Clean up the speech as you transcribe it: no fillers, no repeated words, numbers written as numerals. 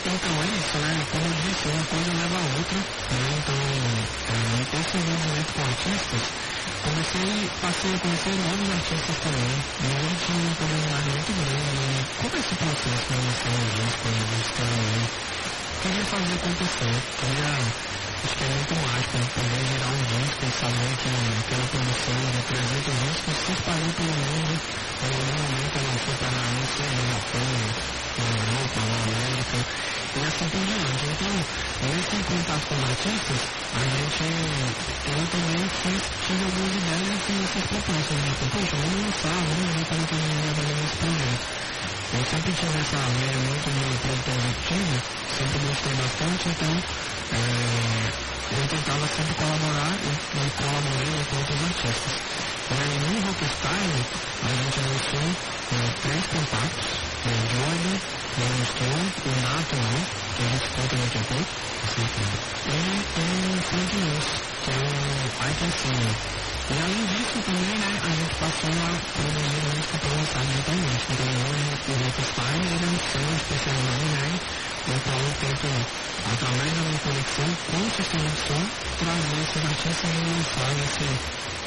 Então é isso, né? Como eu disse, uma coisa leva a outra, né? Então, esse envolvimento com artistas, passei a conhecer novos artistas também, e hoje tinha uma comunidade muito grande. E como é esse processo de lançar um disco, musicando, queria fazer acontecer, acho que é muito mágico, né? Poder virar um disco e saber que aquela produção de 300 discos se espalhou pelo mundo, em algum momento ela foi para, não sei, no Japão, na Europa, na América, e assim por diante. Então, nesse contato com artistas, eu também tive algumas ideias e essas propostas, né? Poxa, vamos lançar, vamos ver como que a gente vai fazer esse projeto. Eu sempre tive essa veia muito de produtor executivo, sempre gostei bastante, então eu tentava sempre colaborar e colaborei com outros artistas. No Rockstyle, a gente lançou 3 compactos, o Jordan, o Stone, o Nato, que a gente conta daqui a pouco, e o Frank News, que é o I Can See You. E além disso também, né, a gente passou a produzir música para lançar digitalmente. Então hoje o Rockstyle ele é um selo especializado em reggae, então eu tento, através da minha conexão com o sistema de som, trazer esses artistas e lançar